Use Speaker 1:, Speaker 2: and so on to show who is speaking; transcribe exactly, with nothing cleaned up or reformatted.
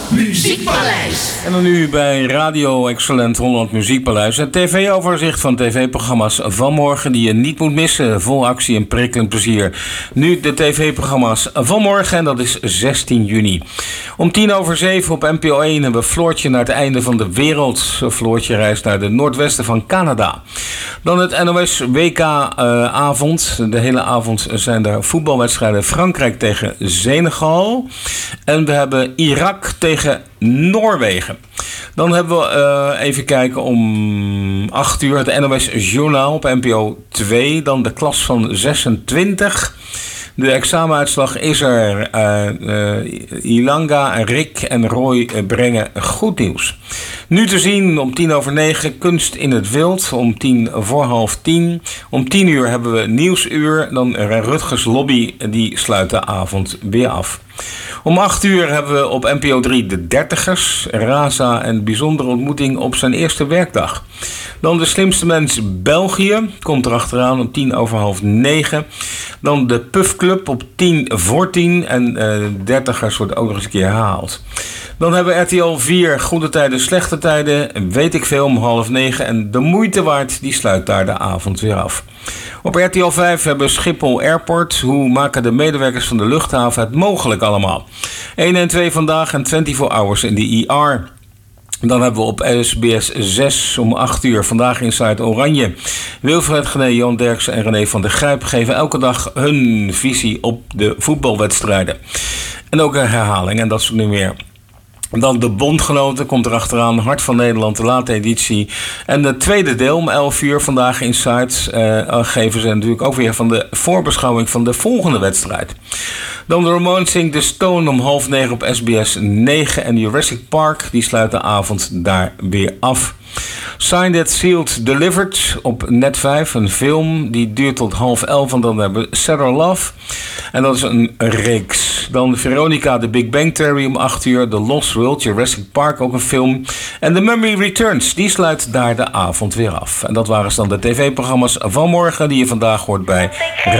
Speaker 1: Muziekpaleis.
Speaker 2: En dan nu bij Radio Excellent Holland Muziekpaleis. Het tv-overzicht van tv-programma's van morgen die je niet moet missen. Vol actie en prikkelend plezier. Nu de tv-programma's van morgen en dat is zestien juni. Om tien over zeven op N P O één hebben we Floortje naar het einde van de wereld. Floortje reist naar de noordwesten van Canada. Dan het N O S W K-avond. Uh, de hele avond zijn er voetbalwedstrijden. Frankrijk tegen Senegal. En we hebben Irak tegen Noorwegen. Dan hebben we uh, even kijken om acht uur het N O S-journaal op N P O twee. Dan de klas van zesentwintig. De examenuitslag is er. Uh, uh, Ilanga, Rick en Roy uh, brengen goed nieuws. Nu te zien om tien over negen Kunst in het Wild. Om tien voor half tien. Om tien uur hebben we Nieuwsuur. Dan Rutgers Lobby. Die sluit de avond weer af. Om acht uur hebben we op N P O drie de dertigers. Raza en bijzondere ontmoeting op zijn eerste werkdag. Dan de slimste mens België. Komt er achteraan om tien over half negen. Dan de Puff Club op tien voor tien. En uh, dertigers wordt ook nog eens een keer herhaald. Dan hebben we R T L vier Goede Tijden, Slechte Tijden. Weet ik veel om half negen. En De Moeite Waard die sluit daar de avond weer af. Op R T L vijf hebben we Schiphol Airport. Hoe maken de medewerkers van de luchthaven het mogelijk allemaal? één en twee vandaag en vierentwintig hours in de I R. Dan hebben we op S B S zes om acht uur vandaag Inside Oranje. Wilfred Gené, Jan Derksen en René van der Grijp geven elke dag hun visie op de voetbalwedstrijden. En ook een herhaling en dat soort nu meer. Dan de Bondgenoten komt er achteraan. Hart van Nederland, de late editie. En het tweede deel om elf uur vandaag Inside uh, geven ze natuurlijk ook weer van de voorbeschouwing van de volgende wedstrijd. Dan de Romancing the Stone om half negen op S B S negen. En Jurassic Park die sluit de avond daar weer af. Signed It, Sealed, Delivered op Net vijf. Een film die duurt tot half elf. En dan hebben we Sarah Love. En dat is een reeks. Dan Veronica, The Big Bang Theory om acht uur. The Lost World, Jurassic Park, ook een film. En The Mummy Returns, die sluit daar de avond weer af. En dat waren dan de tv-programma's van morgen die je vandaag hoort bij